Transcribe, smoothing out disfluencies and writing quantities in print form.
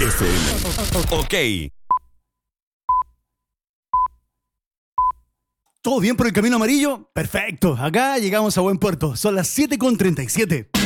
FM. Ok. ¿Todo bien por el camino amarillo? Perfecto, acá llegamos a buen puerto. Son las 7:37.